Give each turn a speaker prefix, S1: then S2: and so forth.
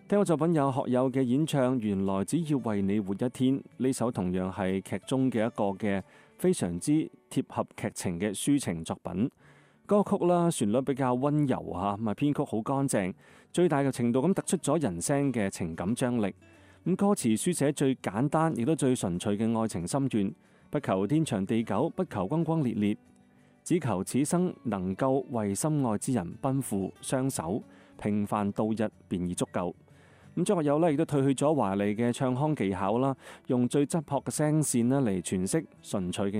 S1: 聽過作品有學友嘅演唱《原來只要為你活一天》，呢首同樣係劇中嘅一個嘅非常之貼合劇情嘅抒情作品。歌曲啦，旋律比較溫柔吓，咁啊編曲好乾淨，最大嘅程度咁突出咗人聲嘅情感張力。咁歌詞書寫最簡單亦都最純粹嘅愛情心願，不求天長地久，不求轟轟烈烈，只求此生能夠為心愛之人奔赴雙手，平凡度日便已足夠。咁張學友呢亦都褪去咗華麗嘅唱腔技巧啦，用最質樸嘅聲線咧嚟詮釋純粹嘅